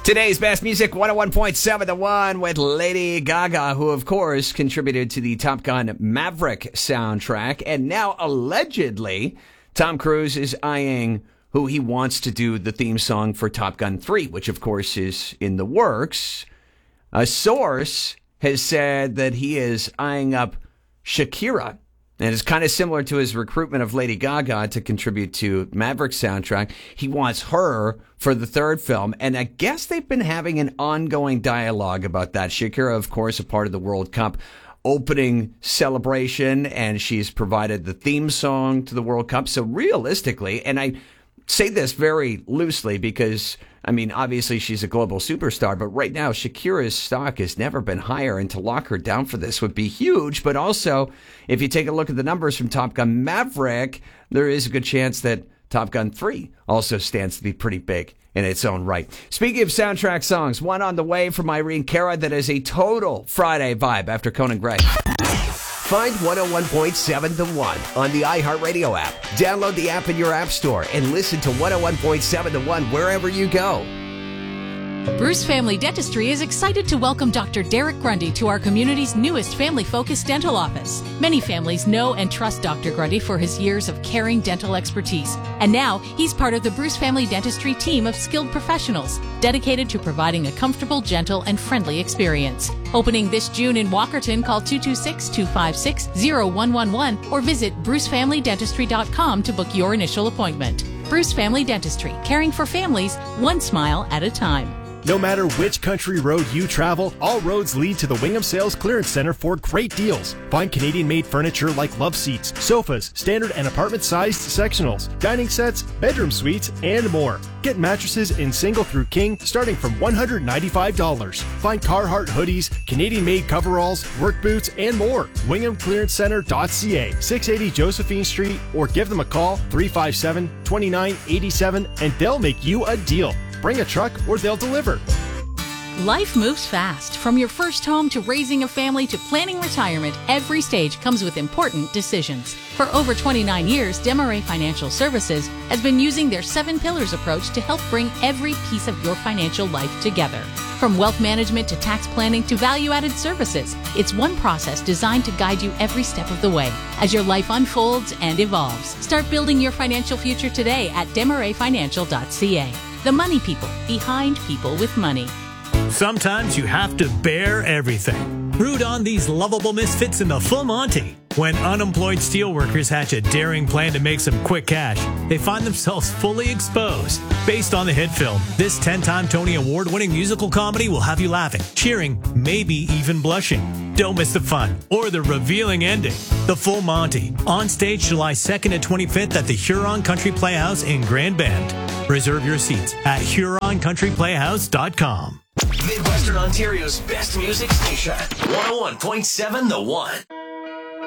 Today's Best Music 101.7 The One with Lady Gaga, who, of course, contributed to the Top Gun Maverick soundtrack. And now, allegedly, Tom Cruise is eyeing who he wants to do the theme song for Top Gun 3, which, of course, is in the works. A source has said that he is eyeing up Shakira. And it's kind of similar to his recruitment of Lady Gaga to contribute to Maverick's soundtrack. He wants her for the third film. And I guess they've been having an ongoing dialogue about that. Shakira, of course, a part of the World Cup opening celebration, and she's provided the theme song to the World Cup. So realistically, and I say this very loosely because, I mean, obviously she's a global superstar, but right now Shakira's stock has never been higher, and to lock her down for this would be huge. But also, if you take a look at the numbers from Top Gun Maverick, there is a good chance that Top Gun 3 also stands to be pretty big in its own right. Speaking of soundtrack songs, one on the way from Irene Cara that is a total Friday vibe after Conan Gray. Find 101.7 The One on the iHeartRadio app. Download the app in your app store and listen to 101.7 The One wherever you go. Bruce Family Dentistry is excited to welcome Dr. Derek Grundy to our community's newest family-focused dental office. Many families know and trust Dr. Grundy for his years of caring dental expertise. And now, he's part of the Bruce Family Dentistry team of skilled professionals dedicated to providing a comfortable, gentle, and friendly experience. Opening this June in Walkerton, call 226-256-0111 or visit brucefamilydentistry.com to book your initial appointment. Bruce Family Dentistry, caring for families one smile at a time. No matter which country road you travel, all roads lead to the Wingham Sales Clearance Center for great deals. Find Canadian-made furniture like love seats, sofas, standard and apartment-sized sectionals, dining sets, bedroom suites, and more. Get mattresses in single through king starting from $195. Find Carhartt hoodies, Canadian-made coveralls, work boots, and more. WinghamClearanceCenter.ca, 680 Josephine Street, or give them a call, 357-2987, and they'll make you a deal. Bring a truck or they'll deliver. Life moves fast. From your first home to raising a family to planning retirement, every stage comes with important decisions. For over 29 years, Desmarais Financial Services has been using their 7 pillars approach to help bring every piece of your financial life together. From wealth management to tax planning to value-added services, it's one process designed to guide you every step of the way as your life unfolds and evolves. Start building your financial future today at Desmarais.ca. The money people behind people with money. Sometimes you have to bear everything. Root on these lovable misfits in the full Monty. When unemployed steelworkers hatch a daring plan to make some quick cash, they find themselves fully exposed. Based on the hit film, this 10-time Tony Award-winning musical comedy will have you laughing, cheering, maybe even blushing. Don't miss the fun or the revealing ending. The Full Monty, on stage July 2nd and 25th at the Huron Country Playhouse in Grand Bend. Reserve your seats at HuronCountryPlayhouse.com. Midwestern Ontario's best music station, 101.7 The One.